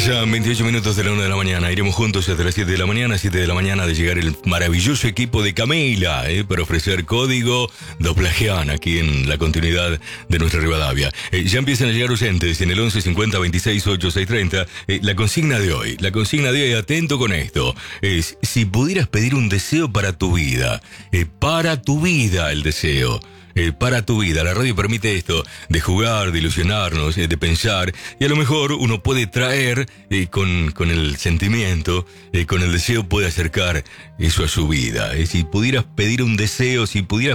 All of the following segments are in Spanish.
Pasan 28 minutos de la 1 de la mañana. Iremos juntos hasta las 7 de la mañana. 7 de la mañana de llegar el maravilloso equipo de Camila, para ofrecer código Doblajean aquí en la continuidad de nuestra Rivadavia. Ya empiezan a llegar oyentes en el 11 50 26 86 30. La consigna de hoy, atento con esto, es: si pudieras pedir un deseo para tu vida, el deseo. Para tu vida. La radio permite esto, de jugar, de ilusionarnos, de pensar, y a lo mejor uno puede traer con el sentimiento, con el deseo puede acercar eso a su vida. Si pudieras pedir un deseo,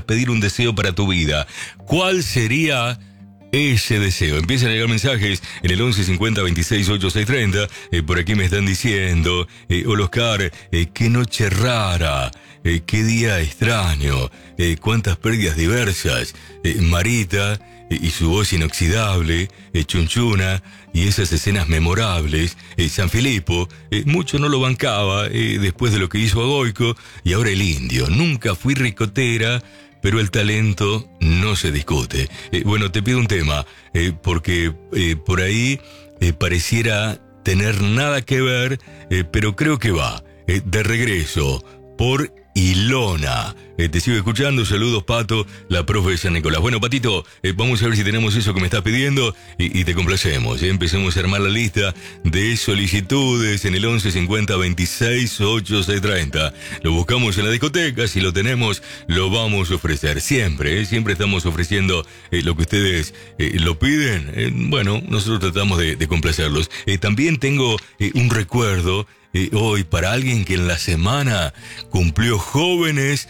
para tu vida, ¿cuál sería ese deseo? Empiezan a llegar mensajes en el 11 50 26 86 30. Por aquí me están diciendo: hola Oscar, qué noche rara, qué día extraño, cuántas pérdidas diversas. Marita y su voz inoxidable, Chunchuna y esas escenas memorables. San Filipo, mucho no lo bancaba después de lo que hizo a Goico, y ahora el Indio. Nunca fui ricotera, pero el talento no se discute. Bueno, te pido un tema, porque por ahí pareciera tener nada que ver, pero creo que va. De regreso, por Ilona. Te sigo escuchando. Saludos, Pato, la profe de San Nicolás. Bueno, Patito, vamos a ver si tenemos eso que me estás pidiendo y te complacemos. Empecemos a armar la lista de solicitudes en el 11 50 26 86 30. Lo buscamos en la discoteca. Si lo tenemos, lo vamos a ofrecer. Siempre estamos ofreciendo lo que ustedes lo piden. Bueno, nosotros tratamos de complacerlos. También tengo un recuerdo hoy para alguien que en la semana cumplió jóvenes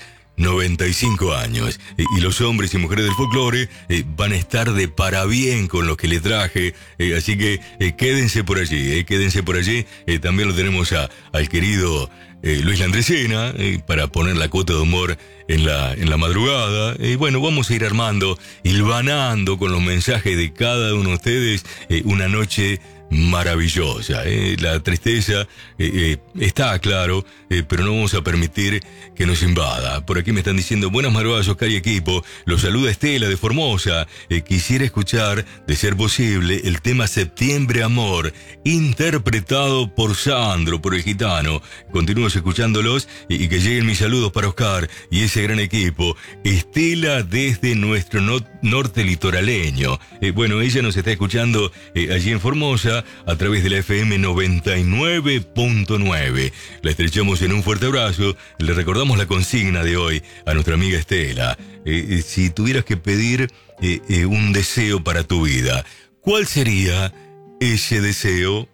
95 años. Y los hombres y mujeres del folclore van a estar de parabién con lo que les traje. Así que quédense por allí. También lo tenemos al querido Luis Landresena, para poner la cuota de humor en la madrugada. Bueno, vamos a ir armando, hilvanando con los mensajes de cada uno de ustedes una noche maravillosa. La tristeza está claro, pero no vamos a permitir que nos invada. Por aquí me están diciendo: buenas madrugadas, Oscar y equipo. Los saluda Estela de Formosa. Quisiera escuchar, de ser posible, el tema Septiembre Amor, interpretado por Sandro, por el Gitano. Continúo escuchándolos y que lleguen mis saludos para Oscar y ese gran equipo. Estela desde nuestro norte litoraleño. Bueno, ella nos está escuchando allí en Formosa a través de la FM 99.9. La estrechamos en un fuerte abrazo. Le recordamos la consigna de hoy a nuestra amiga Estela. Si tuvieras que pedir un deseo para tu vida, ¿cuál sería ese deseo?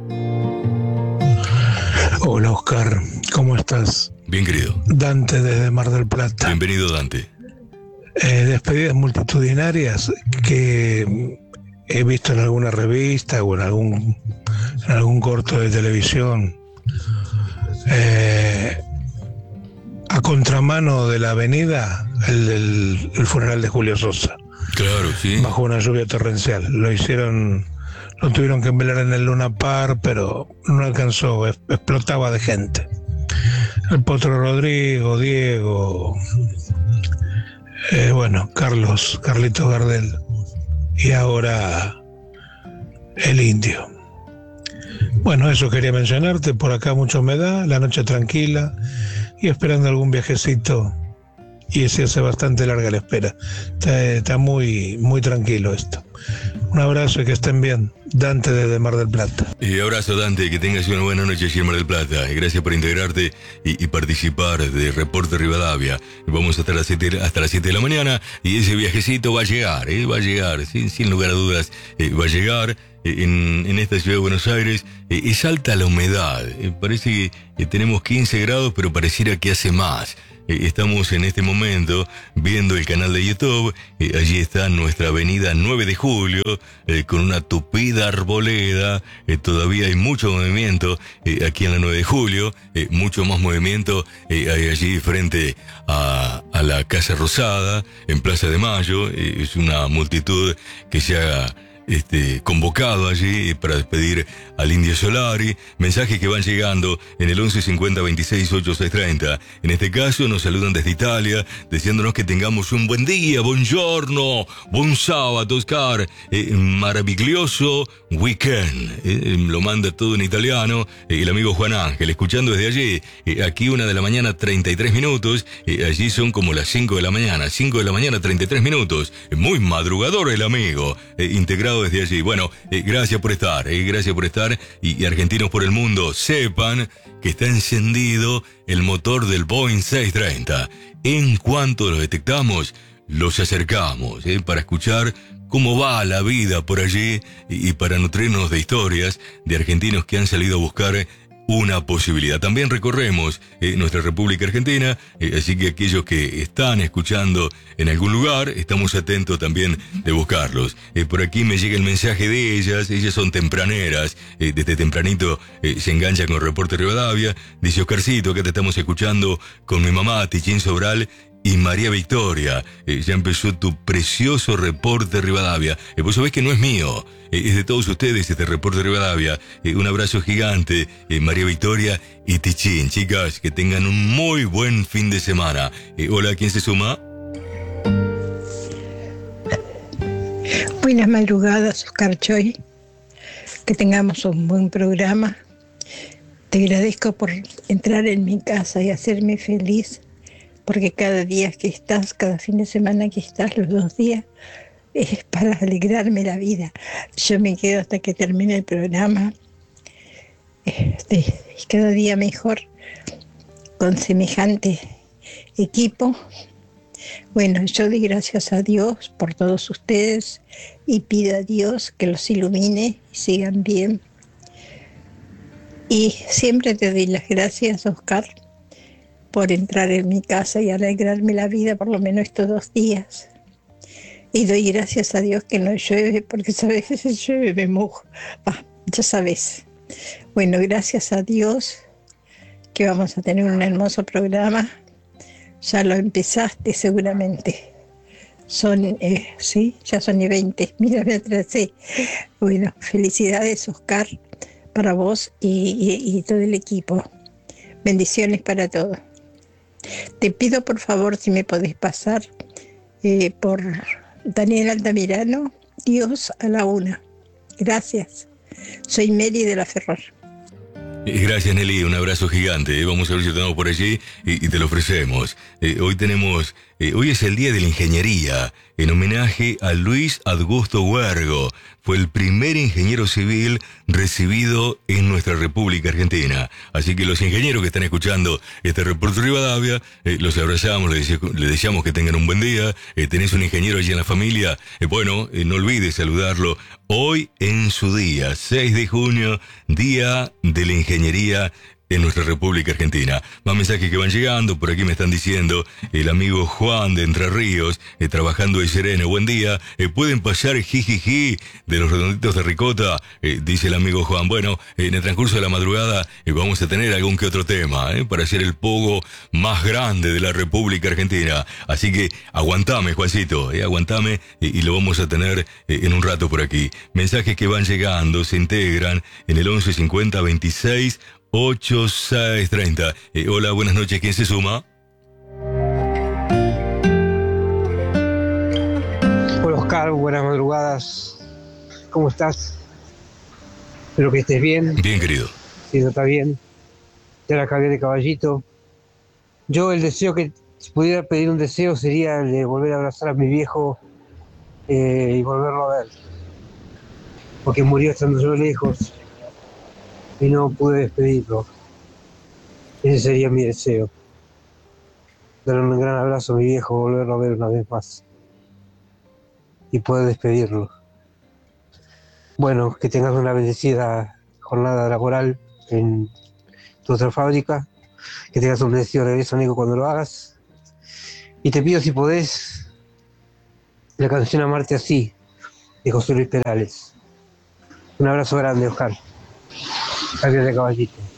Hola Oscar, ¿cómo estás? Bien, querido. Dante desde Mar del Plata. Bienvenido, Dante. Despedidas multitudinarias que he visto en alguna revista o en algún corto de televisión, a contramano de la avenida, el funeral de Julio Sosa. Claro, sí. Bajo una lluvia torrencial. Lo tuvieron que velar en el Luna Park, pero no alcanzó, explotaba de gente. El Potro Rodrigo, Diego, Carlitos Gardel, y ahora el Indio. Bueno, eso quería mencionarte. Por acá mucha humedad, la noche tranquila y esperando algún viajecito, y se hace bastante larga la espera. Está muy, muy tranquilo esto. Un abrazo y que estén bien. Dante desde Mar del Plata. Abrazo, Dante, que tengas una buena noche allí en Mar del Plata. Gracias por integrarte y participar de Reporte Rivadavia. Vamos hasta las 7 de la mañana y ese viajecito va a llegar, sin lugar a dudas, va a llegar. En esta ciudad de Buenos Aires es alta la humedad. Parece que tenemos 15 grados, pero pareciera que hace más. Estamos en este momento viendo el canal de YouTube. Allí está nuestra avenida 9 de Julio, con una tupida arboleda. Todavía hay mucho movimiento aquí en la 9 de Julio. Mucho más movimiento hay allí frente a la Casa Rosada, en Plaza de Mayo. Es una multitud que se ha convocado allí para despedir al Indio Solari. Mensajes que van llegando en el 11 50 26 86 30. En este caso nos saludan desde Italia, deseándonos que tengamos un buen día, buongiorno, buon sábado, Oscar, maravilloso weekend. Lo manda todo en italiano el amigo Juan Ángel, escuchando desde allí. Aquí 1 de la mañana 33 minutos, allí son como las 5 de la mañana, 5 de la mañana 33 minutos. Muy madrugador el amigo, integrado desde allí. Bueno, gracias por estar, y argentinos por el mundo, sepan que está encendido el motor del Boeing 630. En cuanto lo detectamos, los acercamos para escuchar cómo va la vida por allí y para nutrirnos de historias de argentinos que han salido a buscar una posibilidad. También recorremos nuestra República Argentina, así que aquellos que están escuchando en algún lugar, estamos atentos también de buscarlos. Por aquí me llega el mensaje de ellas son tempraneras, desde tempranito se enganchan con Reporte Rivadavia. Dice: Oscarcito, acá te estamos escuchando con mi mamá, Tichín Sobral y María Victoria. Ya empezó tu precioso Reporte Rivadavia. Vos sabés que no es mío, es de todos ustedes este Reporte Rivadavia. Un abrazo gigante, María Victoria y Tichín. Chicas, que tengan un muy buen fin de semana. Hola, ¿quién se suma? Buenas madrugadas, Oscar Choy. Que tengamos un buen programa. Te agradezco por entrar en mi casa y hacerme feliz, porque cada día que estás, cada fin de semana que estás, los 2 días, es para alegrarme la vida. Yo me quedo hasta que termine el programa, cada día mejor, con semejante equipo. Bueno, yo doy gracias a Dios por todos ustedes y pido a Dios que los ilumine y sigan bien. Y siempre te doy las gracias, Oscar, por entrar en mi casa y alegrarme la vida por lo menos estos 2 días. Y doy gracias a Dios que no llueve, porque sabes que si llueve me mojo. Ya sabes. Bueno, gracias a Dios que vamos a tener un hermoso programa. Ya lo empezaste seguramente. Ya son y 20. Mira, me atrasé. Bueno, felicidades, Oscar, para vos y todo el equipo. Bendiciones para todos. Te pido por favor si me podés pasar por Daniel Altamirano, Dios a la 1. Gracias. Soy Mary de la Ferrar. Gracias, Nelly, un abrazo gigante. Vamos a ver si lo tenemos por allí y te lo ofrecemos. Hoy es el Día de la Ingeniería, en homenaje a Luis Augusto Huergo. Fue el primer ingeniero civil recibido en nuestra República Argentina. Así que los ingenieros que están escuchando este Reporte Rivadavia, los abrazamos, les deseamos que tengan un buen día. Tenés un ingeniero allí en la familia, no olvides saludarlo hoy en su día, 6 de junio, Día de la Ingeniería en nuestra República Argentina. Más mensajes que van llegando, por aquí me están diciendo el amigo Juan de Entre Ríos, trabajando de sereno. Buen día, pueden pasar jijiji de los redonditos de ricota, dice el amigo Juan. Bueno, en el transcurso de la madrugada vamos a tener algún que otro tema para hacer el pogo más grande de la República Argentina. Así que aguantame, Juancito, aguantame y lo vamos a tener en un rato por aquí. Mensajes que van llegando, se integran en el 11 50 26 8630. Hola, buenas noches, ¿quién se suma? Hola, Oscar, buenas madrugadas. ¿Cómo estás? Espero que estés bien. Bien, querido. Si no está bien, ya la cagué de caballito. Yo el deseo que, si pudiera pedir un deseo, sería el de volver a abrazar a mi viejo y volverlo a ver. Porque murió estando yo lejos y no pude despedirlo. Ese sería mi deseo. Darle un gran abrazo a mi viejo, volverlo a ver una vez más y poder despedirlo. Bueno, que tengas una bendecida jornada laboral en tu otra fábrica, que tengas un bendecido regreso, amigo, cuando lo hagas. Y te pido, si podés, la canción Amarte Así, de José Luis Perales. Un abrazo grande, Oscar. Gracias de caballito.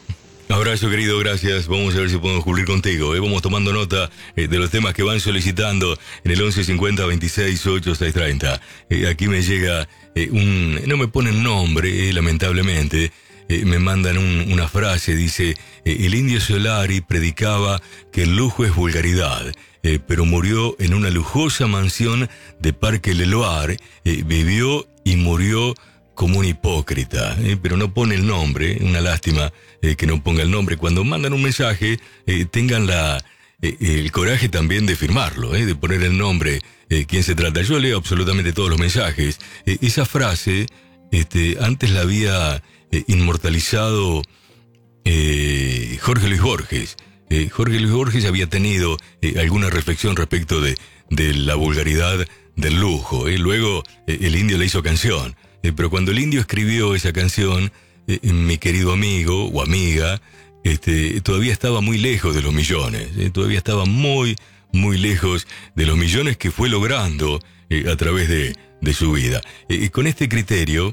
Abrazo, querido, gracias. Vamos a ver si podemos cubrir contigo. Vamos tomando nota de los temas que van solicitando en el 1150 26 8 630. Aquí me llega no me ponen nombre, lamentablemente. Me mandan una frase, dice: el indio Solari predicaba que el lujo es vulgaridad, pero murió en una lujosa mansión de Parque Leloir, vivió y murió como un hipócrita, pero no pone el nombre. Una lástima que no ponga el nombre. Cuando mandan un mensaje, tengan el coraje también de firmarlo, de poner el nombre, quién se trata. Yo leo absolutamente todos los mensajes. Esa frase, antes la había inmortalizado Jorge Luis Borges. Jorge Luis Borges había tenido alguna reflexión respecto de la vulgaridad del lujo. Luego el indio le hizo canción. Pero cuando el indio escribió esa canción, mi querido amigo o amiga, todavía estaba muy lejos de los millones. Todavía estaba muy, muy lejos de los millones que fue logrando a través de su vida. Con este criterio,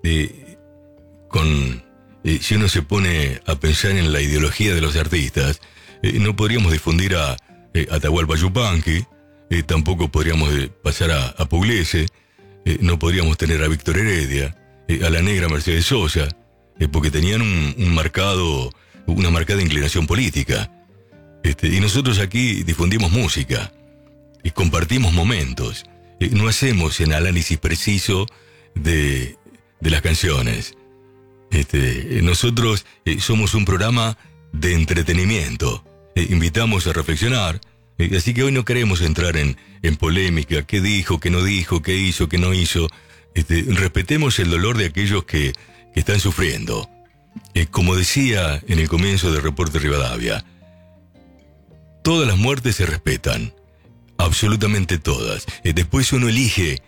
si uno se pone a pensar en la ideología de los artistas, no podríamos difundir a Atahualpa Yupanqui, tampoco podríamos pasar a Pugliese, no podríamos tener a Víctor Heredia, a la negra Mercedes Sosa, porque tenían una marcada inclinación política. Y nosotros aquí difundimos música y compartimos momentos. No hacemos un análisis preciso de las canciones. Nosotros somos un programa de entretenimiento. Invitamos a reflexionar. Así que hoy no queremos entrar en polémica, qué dijo, qué no dijo, qué hizo, qué no hizo. Respetemos el dolor de aquellos que están sufriendo. Como decía en el comienzo del reporte Rivadavia, todas las muertes se respetan, absolutamente todas. Después uno elige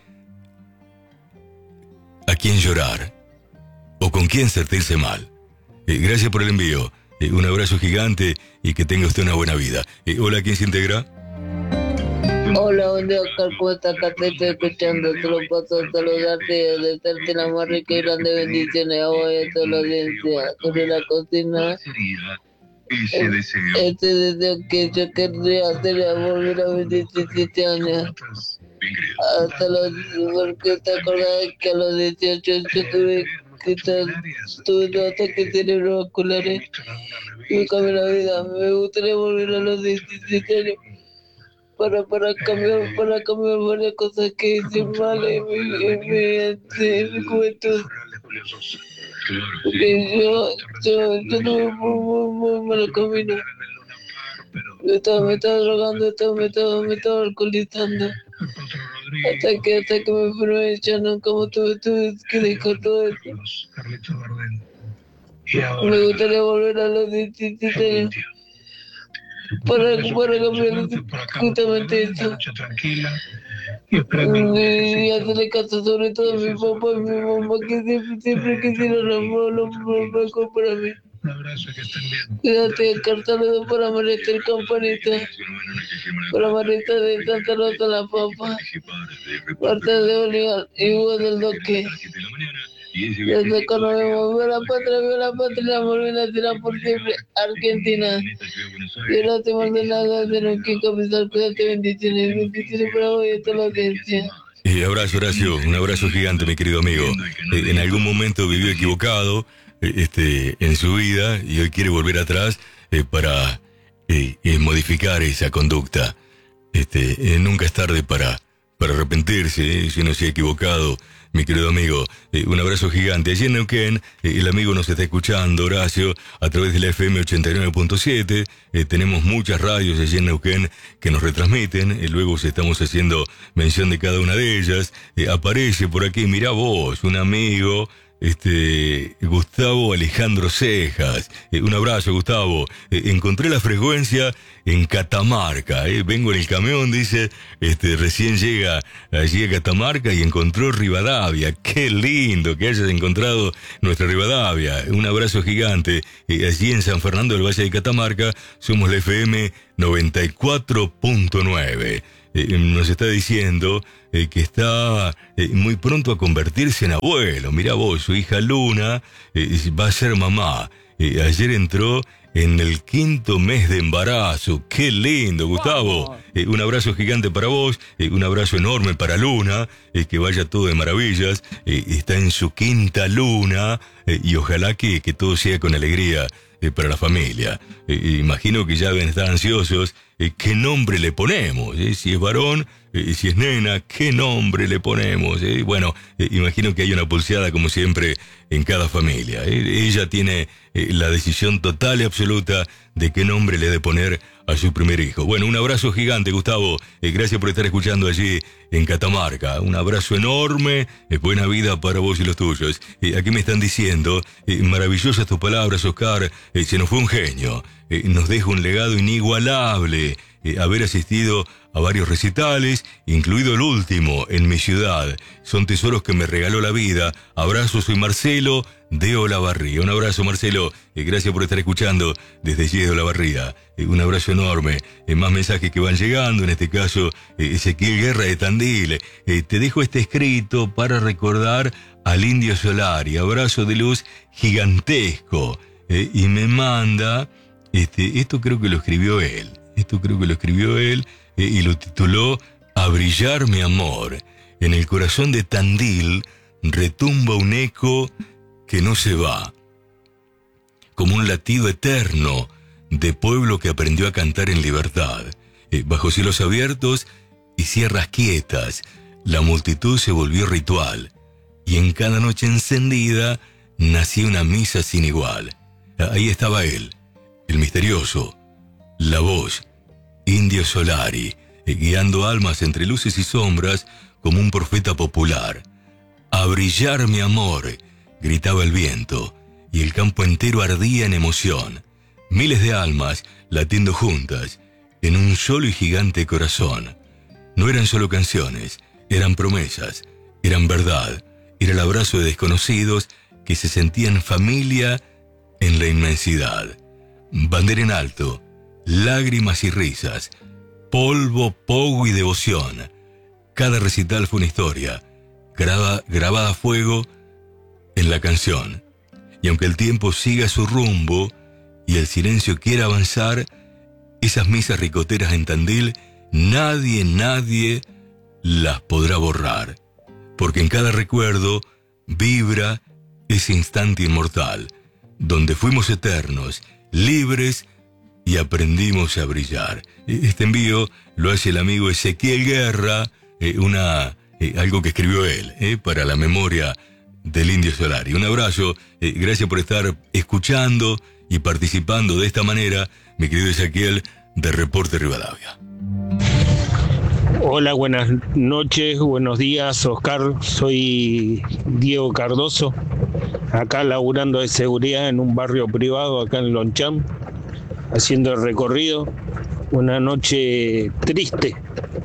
a quién llorar o con quién sentirse mal. Gracias por el envío. Un abrazo gigante y que tenga usted una buena vida. Hola, ¿quién se integra? Hola, buen día, Oscar, ¿cómo estás? Acá te estoy escuchando, te lo paso a saludarte y a desearte la más rica y grande bendiciones a vos y a toda la audiencia. Sobre la cocina, este deseo que yo querría hacer es volver a mis 17 años. Hasta porque te acordás que a los 18 yo tuve dos ataques cerebrovasculares y me cambió la vida. Me gustaría volver a los 17 años para cambiar varias cosas que hice mal en mi juventud. Porque yo tuve muy mal camino. Me estaba drogando, me estaba alcoholizando. Hasta que me enfermé, ya nunca más tuve que dejar todo eso. Me gustaría volver a los 17 años para cambiar justamente eso. Y hacerle caso sobre todo a mi papá y mi mamá, que siempre quisieron lo mejor para mí. Un abrazo, que estén bien. Cuídate, cartaludo para Marita el Campanita, para Marita de Santa Rosa la Papa, Marta de Olivar y Hugo del Doque. Desde cuando me movió la patria, Malvinas será por siempre Argentina. Gracias, Maldonado, de Neuquén Capital, cuídate, bendiciones para vos y a toda la audiencia. Abrazo, Horacio, un abrazo gigante, mi querido amigo. En algún momento vivió equivocado en su vida y hoy quiere volver atrás para modificar esa conducta. Nunca es tarde para arrepentirse, si uno se ha equivocado, mi querido amigo. Un abrazo gigante. Allí en Neuquén, el amigo nos está escuchando, Horacio, a través de la FM 89.7. Tenemos muchas radios allí en Neuquén que nos retransmiten. Luego estamos haciendo mención de cada una de ellas. Aparece por aquí, mirá vos, un amigo, Gustavo Alejandro Cejas. Un abrazo, Gustavo. Encontré la frecuencia en Catamarca. Vengo en el camión, dice, recién llega allí a Catamarca y encontró Rivadavia. Qué lindo que hayas encontrado nuestra Rivadavia. Un abrazo gigante. Allí en San Fernando del Valle de Catamarca somos la FM 94.9. nos está diciendo que está muy pronto a convertirse en abuelo. Mirá vos, su hija Luna va a ser mamá. Ayer entró en el 5º mes de embarazo. ¡Qué lindo, Gustavo! Un abrazo gigante para vos, un abrazo enorme para Luna, que vaya todo de maravillas. Está en su 5ª luna y ojalá que todo sea con alegría para la familia. Imagino que ya deben estar ansiosos. ¿Qué nombre le ponemos? Si es varón, si es nena, ¿qué nombre le ponemos? Bueno, imagino que hay una pulseada como siempre en cada familia. Ella tiene la decisión total y absoluta de qué nombre le ha de poner a su primer hijo. Bueno, un abrazo gigante, Gustavo. Gracias por estar escuchando allí en Catamarca. Un abrazo enorme. Buena vida para vos y los tuyos. Aquí me están diciendo, maravillosas tus palabras, Oscar. Se nos fue un genio. Nos deja un legado inigualable. Haber asistido a varios recitales, incluido el último en mi ciudad. Son tesoros que me regaló la vida. Abrazo, soy Marcelo de Olavarría. Un abrazo, Marcelo. Gracias por estar escuchando desde allí de Olavarría. Un abrazo enorme. Más mensajes que van llegando, en este caso, Ezequiel Guerra de Tandil. Te dejo este escrito para recordar al Indio Solari. Abrazo de luz gigantesco. Y me manda, esto creo que lo escribió él. Y lo tituló A brillar mi amor. En el corazón de Tandil retumba un eco que no se va, como un latido eterno de pueblo que aprendió a cantar en libertad. Bajo cielos abiertos y sierras quietas, la multitud se volvió ritual, y en cada noche encendida nacía una misa sin igual. Ahí estaba él, el misterioso, la voz, Indio Solari, guiando almas entre luces y sombras como un profeta popular. A brillar mi amor, gritaba el viento, y el campo entero ardía en emoción. Miles de almas latiendo juntas en un solo y gigante corazón. No eran solo canciones, eran promesas, eran verdad, era el abrazo de desconocidos que se sentían familia en la inmensidad. Bandera en alto, lágrimas y risas, polvo, pogo y devoción. Cada recital fue una historia, grabada a fuego en la canción. Y aunque el tiempo siga su rumbo y el silencio quiera avanzar, esas misas ricoteras en Tandil, nadie las podrá borrar. Porque en cada recuerdo vibra ese instante inmortal, donde fuimos eternos, libres y aprendimos a brillar. Este envío lo hace el amigo Ezequiel Guerra, algo que escribió él, para la memoria del Indio Solari. Un abrazo, gracias por estar escuchando y participando de esta manera, mi querido Ezequiel, de Reporte Rivadavia. Hola, buenas noches, buenos días, Oscar. Soy Diego Cardoso, acá laburando de seguridad en un barrio privado acá en Loncham, haciendo el recorrido. Una noche triste,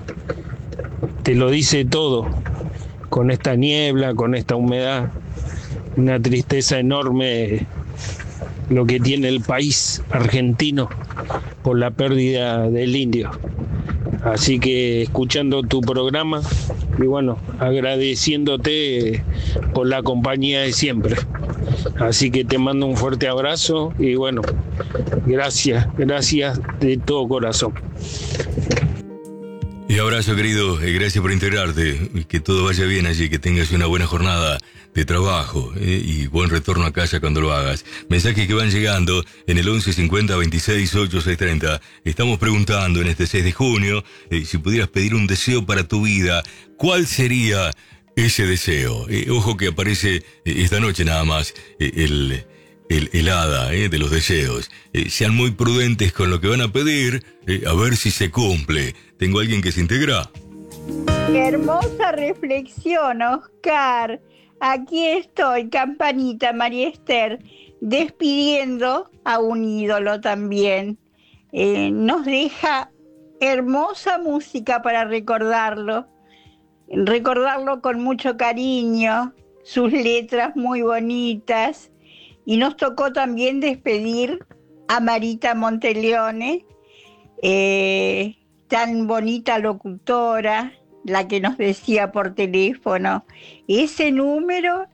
te lo dice todo, con esta niebla, con esta humedad, una tristeza enorme lo que tiene el país argentino por la pérdida del indio. Así que escuchando tu programa y bueno, agradeciéndote por la compañía de siempre. Así que te mando un fuerte abrazo y bueno, gracias de todo corazón. Y abrazo, querido, gracias por integrarte, que todo vaya bien allí, que tengas una buena jornada de trabajo y buen retorno a casa cuando lo hagas. Mensajes que van llegando en el 11 50 26 8 630. Estamos preguntando en este 6 de junio si pudieras pedir un deseo para tu vida, ¿cuál sería ese deseo? Ojo que aparece esta noche nada más el hada de los deseos. Sean muy prudentes con lo que van a pedir, a ver si se cumple. Tengo a alguien que se integra. Qué hermosa reflexión, Oscar. Aquí estoy, Campanita, María Esther, despidiendo a un ídolo también. Nos deja hermosa música para recordarlo con mucho cariño, sus letras muy bonitas. Y nos tocó también despedir a Marita Monteleone, tan bonita locutora, la que nos decía por teléfono, ese número